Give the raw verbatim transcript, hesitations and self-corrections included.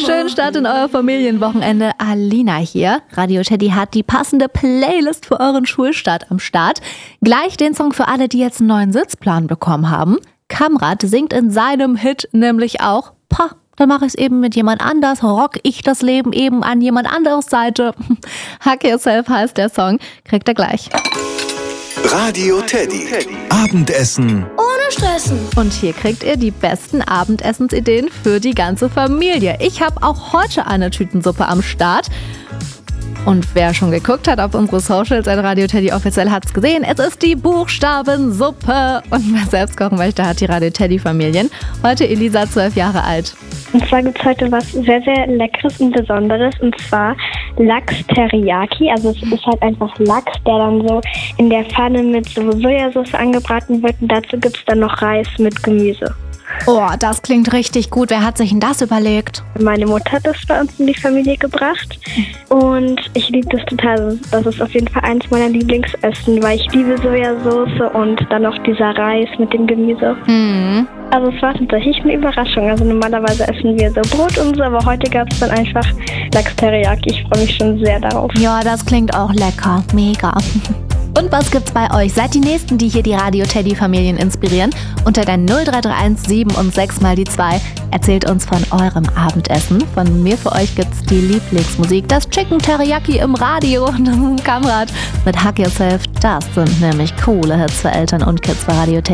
Schönen Start in euer Familienwochenende. Alina hier. Radio Teddy hat die passende Playlist für euren Schulstart am Start. Gleich den Song für alle, die jetzt einen neuen Sitzplan bekommen haben. Kamrat singt in seinem Hit nämlich auch, pah, dann mache ich es eben mit jemand anders, rock ich das Leben eben an jemand anderes Seite. Hack Yourself heißt der Song, kriegt ihr gleich. Radio Teddy. Abendessen ohne Stressen. Und hier kriegt ihr die besten Abendessensideen für die ganze Familie. Ich habe auch heute eine Tütensuppe am Start. Und wer schon geguckt hat auf unsere Socials at Radio Teddy offiziell hat es gesehen. Es ist die Buchstabensuppe. Und wer selbst kochen möchte, hat die Radio Teddy Familien. Heute Elisa, zwölf Jahre alt. Und zwar gibt es heute was sehr, sehr Leckeres und Besonderes. Und zwar Lachs Teriyaki. Also es ist halt einfach Lachs, der dann so in der Pfanne mit so Sojasauce angebraten wird. Und dazu gibt es dann noch Reis mit Gemüse. Oh, das klingt richtig gut. Wer hat sich denn das überlegt? Meine Mutter hat das bei uns in die Familie gebracht und ich liebe das total. Das ist auf jeden Fall eins meiner Lieblingsessen, weil ich liebe Sojasauce und dann noch dieser Reis mit dem Gemüse. Mhm. Also es war tatsächlich eine Überraschung. Also normalerweise essen wir so Brot und so, aber heute gab es dann einfach Lachs Teriyaki. Ich freue mich schon sehr darauf. Ja, das klingt auch lecker. Mega. Und was gibt's bei euch? Seid die Nächsten, die hier die Radio Teddy Familien inspirieren? Unter der null drei drei eins sieben und sechs mal die zwei. Erzählt uns von eurem Abendessen. Von mir für euch gibt's die Lieblingsmusik. Das Chicken Teriyaki im Radio und das Kamrat mit Hack Yourself. Das sind nämlich coole Hits für Eltern und Kids bei Radio Teddy.